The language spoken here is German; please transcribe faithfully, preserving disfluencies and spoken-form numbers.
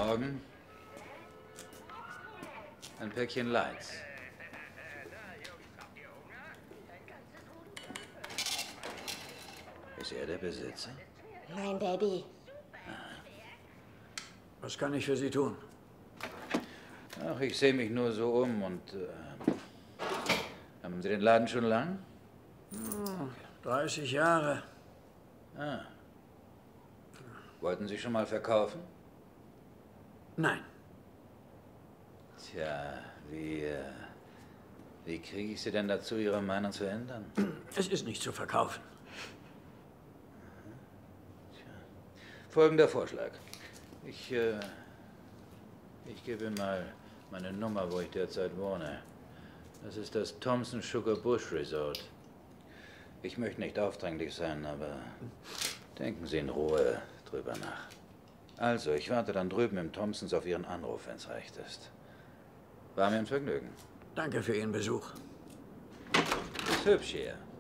Morgen. Ein Päckchen Lights. Ist er der Besitzer? Nein, Daddy. Was kann ich für Sie tun? Ach, ich sehe mich nur so um und... Äh, haben Sie den Laden schon lang? Hm, dreißig Jahre. Ah. Wollten Sie schon mal verkaufen? Nein. Tja, wie... Äh, wie kriege ich Sie denn dazu, Ihre Meinung zu ändern? Es ist nicht zu verkaufen. Folgender Vorschlag. Ich, äh, ich gebe Ihnen mal meine Nummer, wo ich derzeit wohne. Das ist das Thompson Sugar Bush Resort. Ich möchte nicht aufdringlich sein, aber denken Sie in Ruhe drüber nach. Also, ich warte dann drüben im Thompsons auf Ihren Anruf, wenn es recht ist. War mir ein Vergnügen. Danke für Ihren Besuch. Ist hübsch hier.